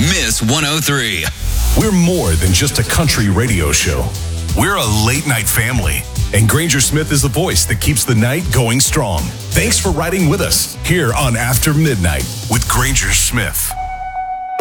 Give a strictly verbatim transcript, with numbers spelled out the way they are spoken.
miss one oh three. We're more than just a country radio show. We're a late night family. And Granger Smith is the voice that keeps the night going strong. Thanks for riding with us here on After Midnight with Granger Smith.